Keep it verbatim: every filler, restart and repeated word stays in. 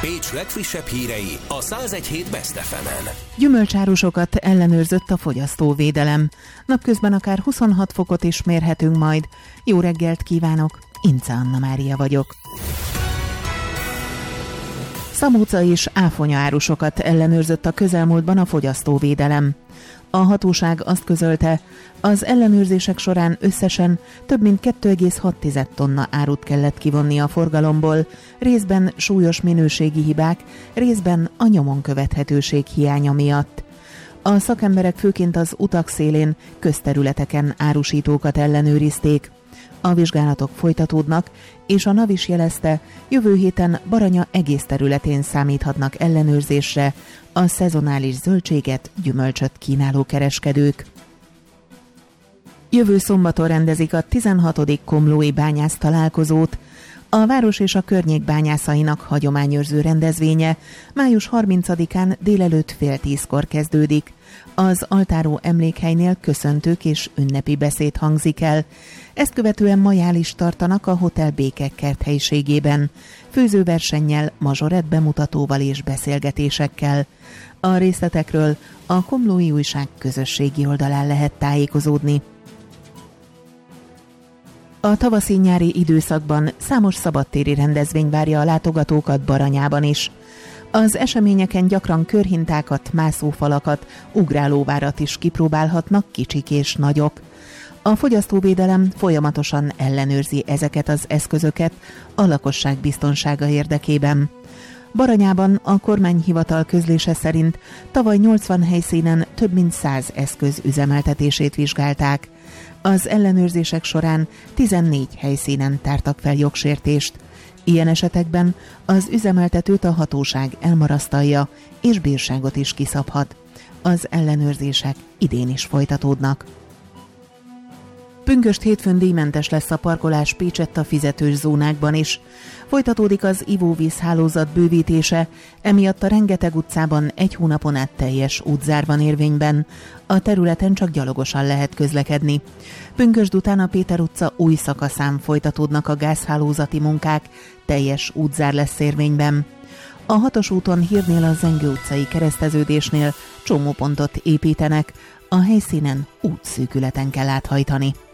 Pécs legfrissebb hírei a száz egy hét Best ef emen. Gyümölcsárusokat ellenőrzött a fogyasztóvédelem. Napközben akár huszonhat fokot is mérhetünk majd. Jó reggelt kívánok, Ince Anna Mária vagyok. Szamóca és áfonya árusokat ellenőrzött a közelmúltban a fogyasztóvédelem. A hatóság azt közölte, az ellenőrzések során összesen több mint kettő egész hat tonna árut kellett kivonni a forgalomból, részben súlyos minőségi hibák, részben a nyomon követhetőség hiánya miatt. A szakemberek főként az utak szélén, közterületeken árusítókat ellenőrizték. A vizsgálatok folytatódnak, és a NAV is jelezte, jövő héten Baranya egész területén számíthatnak ellenőrzésre a szezonális zöldséget, gyümölcsöt kínáló kereskedők. Jövő szombaton rendezik a tizenhatodik komlói bányász találkozót. A város és a környék bányászainak hagyományőrző rendezvénye május harmincadikán délelőtt fél tízkor kezdődik. Az Altáró emlékhelynél köszöntők és ünnepi beszéd hangzik el. Ezt követően majál is tartanak a Hotel Békek kerthelyiségében, főzőversennyel, mazsorett bemutatóval és beszélgetésekkel. A részletekről a Komlói Újság közösségi oldalán lehet tájékozódni. A tavaszi-nyári időszakban számos szabadtéri rendezvény várja a látogatókat Baranyában is. Az eseményeken gyakran körhintákat, mászófalakat, ugrálóvárat is kipróbálhatnak kicsik és nagyok. A fogyasztóvédelem folyamatosan ellenőrzi ezeket az eszközöket a lakosság biztonsága érdekében. Baranyában a kormányhivatal közlése szerint tavaly nyolcvan helyszínen több mint száz eszköz üzemeltetését vizsgálták. Az ellenőrzések során tizennégy helyszínen tártak fel jogsértést. Ilyen esetekben az üzemeltetőt a hatóság elmarasztalja, és bírságot is kiszabhat. Az ellenőrzések idén is folytatódnak. Pünkösd hétfőn díjmentes lesz a parkolás Pécsett a fizetős zónákban is. Folytatódik az ivóvíz hálózat bővítése, emiatt a rengeteg utcában egy hónapon át teljes útzár van érvényben. A területen csak gyalogosan lehet közlekedni. Pünkösd után a Péter utca új szakaszán folytatódnak a gázhálózati munkák, teljes útzár lesz érvényben. A hatos úton hírnél a Zengő utcai kereszteződésnél csomópontot építenek, a helyszínen útszűkületen kell áthajtani.